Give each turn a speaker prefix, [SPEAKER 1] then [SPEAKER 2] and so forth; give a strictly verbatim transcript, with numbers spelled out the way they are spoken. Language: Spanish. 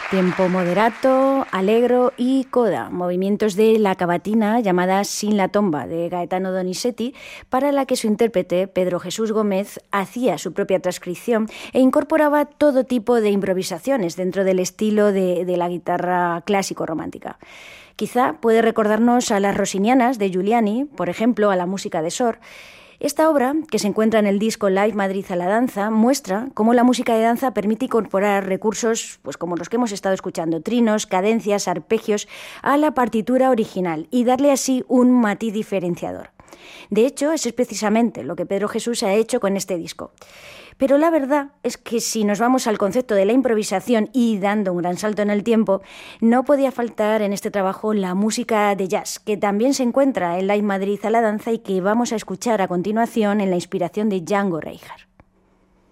[SPEAKER 1] Tempo moderato, allegro y coda, movimientos de la cavatina llamada Sin la tomba de Gaetano Donizetti, para la que su intérprete, Pedro Jesús Gómez, hacía su propia transcripción e incorporaba todo tipo de improvisaciones dentro del estilo de, de la guitarra clásico-romántica. Quizá puede recordarnos a las Rossinianas de Giuliani, por ejemplo, a la música de Sor. Esta obra, que se encuentra en el disco Live Madrid a la danza, muestra cómo la música de danza permite incorporar recursos pues como los que hemos estado escuchando, trinos, cadencias, arpegios, a la partitura original y darle así un matiz diferenciador. De hecho, eso es precisamente lo que Pedro Jesús ha hecho con este disco. Pero la verdad es que si nos vamos al concepto de la improvisación y dando un gran salto en el tiempo, no podía faltar en este trabajo la música de jazz, que también se encuentra en Live Madrid a la danza y que vamos a escuchar a continuación en la inspiración de Django Reinhardt.